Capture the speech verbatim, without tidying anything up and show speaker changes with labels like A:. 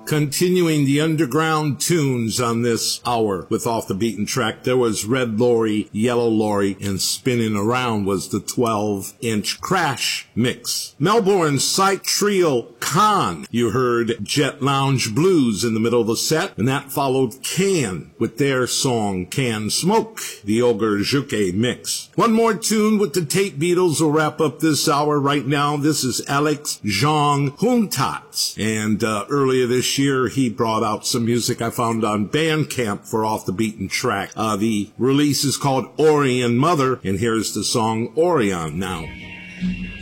A: Continuing the underground tunes on this hour with Off the Beaten Track, there was Red Lorry, Yellow Lorry, and Spinning Around was the twelve-inch Crash mix. Melbourne's Sight Trio Con, you heard Jet Lounge Blues in the middle of the set, and that followed Can with their song Can Smoke, the Ogre Juke mix. One more tune with the Tate Beatles will wrap up this hour right now. This is Alex Jean Huntats, and uh, earlier this year he brought out some music I found on Bandcamp for Off the Beaten Track. Uh, the release is called Orion Mother, and here's the song Orion now.